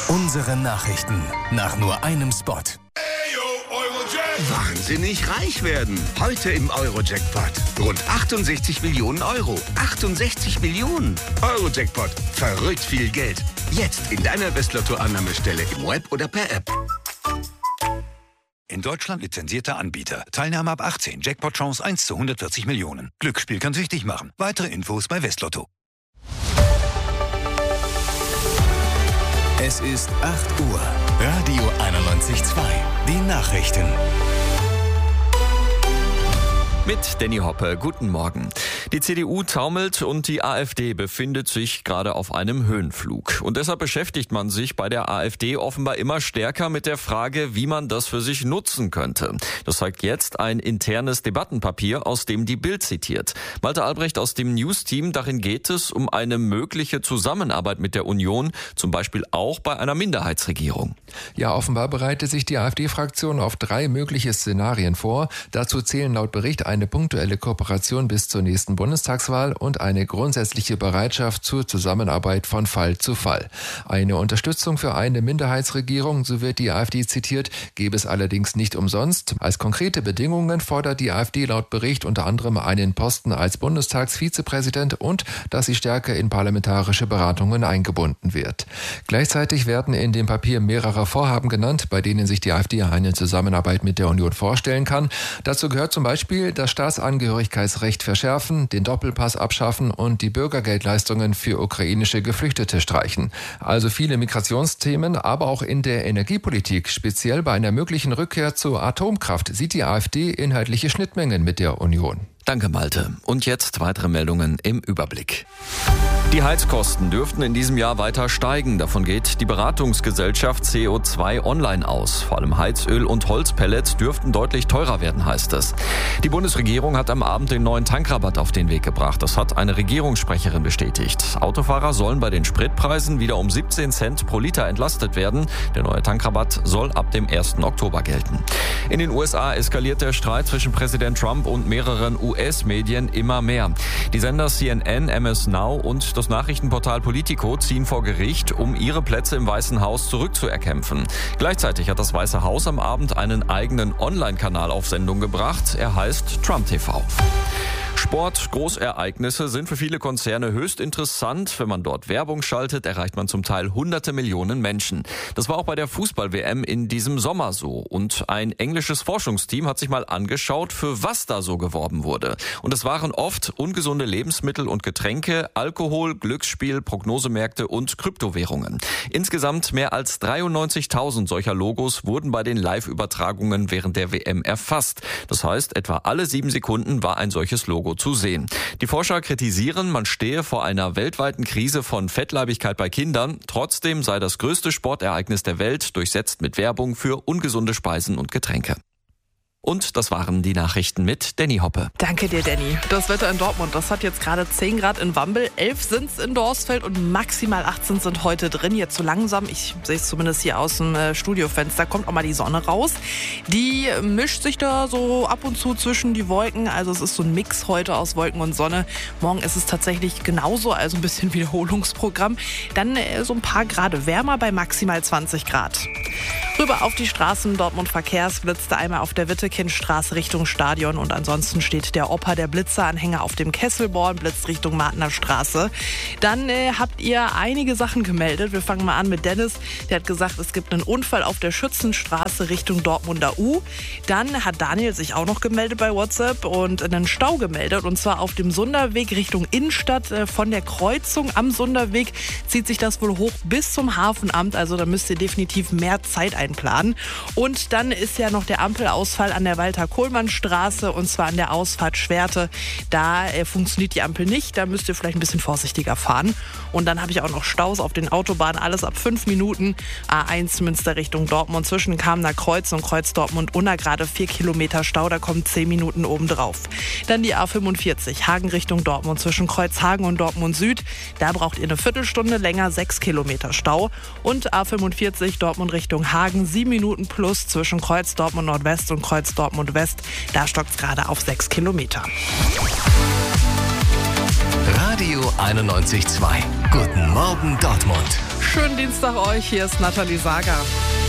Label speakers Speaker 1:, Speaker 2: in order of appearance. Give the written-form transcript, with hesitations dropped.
Speaker 1: Unsere Nachrichten nach nur einem Spot.
Speaker 2: Wahnsinnig reich werden. Heute im Euro-Jackpot. Rund 68 Millionen Euro. 68 Millionen. Euro-Jackpot. Verrückt viel Geld. Jetzt in deiner Westlotto-Annahmestelle im Web oder per App.
Speaker 3: In Deutschland lizenzierter Anbieter. Teilnahme ab 18. Jackpot-Chance 1 zu 140 Millionen. Glücksspiel kann süchtig machen. Weitere Infos bei Westlotto.
Speaker 1: Es ist 8 Uhr. Radio 91.2. Die Nachrichten.
Speaker 4: Mit Danny Hoppe, guten Morgen. Die CDU taumelt und die AfD befindet sich gerade auf einem Höhenflug. Und deshalb beschäftigt man sich bei der AfD offenbar immer stärker mit der Frage, wie man das für sich nutzen könnte. Das zeigt jetzt ein internes Debattenpapier, aus dem die Bild zitiert. Malte Albrecht aus dem News-Team, darin geht es um eine mögliche Zusammenarbeit mit der Union, zum Beispiel auch bei einer Minderheitsregierung.
Speaker 5: Ja, offenbar bereitet sich die AfD-Fraktion auf 3 mögliche Szenarien vor. Dazu zählen laut Bericht eine punktuelle Kooperation bis zur nächsten Bundestagswahl und eine grundsätzliche Bereitschaft zur Zusammenarbeit von Fall zu Fall. Eine Unterstützung für eine Minderheitsregierung, so wird die AfD zitiert, gäbe es allerdings nicht umsonst. Als konkrete Bedingungen fordert die AfD laut Bericht unter anderem einen Posten als Bundestagsvizepräsident und dass sie stärker in parlamentarische Beratungen eingebunden wird. Gleichzeitig werden in dem Papier mehrere Vorhaben genannt, bei denen sich die AfD eine Zusammenarbeit mit der Union vorstellen kann. Dazu gehört zum Beispiel das Staatsangehörigkeitsrecht verschärfen, den Doppelpass abschaffen und die Bürgergeldleistungen für ukrainische Geflüchtete streichen. Also viele Migrationsthemen, aber auch in der Energiepolitik, speziell bei einer möglichen Rückkehr zur Atomkraft, sieht die AfD inhaltliche Schnittmengen mit der Union.
Speaker 4: Danke, Malte. Und jetzt weitere Meldungen im Überblick. Die Heizkosten dürften in diesem Jahr weiter steigen. Davon geht die Beratungsgesellschaft CO2 Online aus. Vor allem Heizöl und Holzpellets dürften deutlich teurer werden, heißt es. Die Bundesregierung hat am Abend den neuen Tankrabatt auf den Weg gebracht. Das hat eine Regierungssprecherin bestätigt. Autofahrer sollen bei den Spritpreisen wieder um 17 Cent pro Liter entlastet werden. Der neue Tankrabatt soll ab dem 1. Oktober gelten. In den USA eskaliert der Streit zwischen Präsident Trump und mehreren US-Medien immer mehr. Die Sender CNN, MS Now und das Nachrichtenportal Politico ziehen vor Gericht, um ihre Plätze im Weißen Haus zurückzuerkämpfen. Gleichzeitig hat das Weiße Haus am Abend einen eigenen Online-Kanal auf Sendung gebracht. Er heißt Trump TV. Sport, Großereignisse sind für viele Konzerne höchst interessant. Wenn man dort Werbung schaltet, erreicht man zum Teil hunderte Millionen Menschen. Das war auch bei der Fußball-WM in diesem Sommer so. Und ein englisches Forschungsteam hat sich mal angeschaut, für was da so geworben wurde. Und es waren oft ungesunde Lebensmittel und Getränke, Alkohol, Glücksspiel, Prognosemärkte und Kryptowährungen. Insgesamt mehr als 93.000 solcher Logos wurden bei den Live-Übertragungen während der WM erfasst. Das heißt, etwa alle 7 Sekunden war ein solches Logo zu sehen. Die Forscher kritisieren, man stehe vor einer weltweiten Krise von Fettleibigkeit bei Kindern. Trotzdem sei das größte Sportereignis der Welt durchsetzt mit Werbung für ungesunde Speisen und Getränke. Und das waren die Nachrichten mit Danny Hoppe.
Speaker 6: Danke dir, Danny. Das Wetter in Dortmund, das hat jetzt gerade 10 Grad in Wambel, 11 sind es in Dorsfeld und maximal 18 sind heute drin. Jetzt so langsam, ich sehe es zumindest hier aus dem Studiofenster, kommt auch mal die Sonne raus. Die mischt sich da so ab und zu zwischen die Wolken. Also es ist so ein Mix heute aus Wolken und Sonne. Morgen ist es tatsächlich genauso, also ein bisschen Wiederholungsprogramm. Dann so ein paar Grad wärmer bei maximal 20 Grad. Rüber auf die Straßen, Dortmund Verkehrsblitzte einmal auf der Wittekindstraße Richtung Stadion und ansonsten steht der Opa der Blitzeranhänger auf dem Kesselborn, blitzt Richtung Martner Straße. Dann habt ihr einige Sachen gemeldet. Wir fangen mal an mit Dennis. Der hat gesagt, es gibt einen Unfall auf der Schützenstraße Richtung Dortmunder U. Dann hat Daniel sich auch noch gemeldet bei WhatsApp und einen Stau gemeldet und zwar auf dem Sunderweg Richtung Innenstadt. Von der Kreuzung am Sunderweg zieht sich das wohl hoch bis zum Hafenamt. Also da müsst ihr definitiv mehr Zeit einplanen. Und dann ist ja noch der Ampelausfall an der Walter-Kohlmann-Straße und zwar an der Ausfahrt Schwerte. Da funktioniert die Ampel nicht, da müsst ihr vielleicht ein bisschen vorsichtiger fahren. Und dann habe ich auch noch Staus auf den Autobahnen, alles ab 5 Minuten. A1 Münster Richtung Dortmund zwischen Kamener Kreuz und Kreuz Dortmund-Unna gerade 4 Kilometer Stau, da kommen 10 Minuten obendrauf. Dann die A45 Hagen Richtung Dortmund zwischen Kreuzhagen und Dortmund Süd. Da braucht ihr eine Viertelstunde länger, 6 Kilometer Stau. Und A45 Dortmund Richtung Hagen 7 Minuten plus zwischen Kreuz Dortmund Nordwest und Kreuz Dortmund West. Da stockt es gerade auf 6 Kilometer.
Speaker 1: Radio 91.2. Guten Morgen Dortmund.
Speaker 6: Schönen Dienstag euch. Hier ist Nathalie Sager.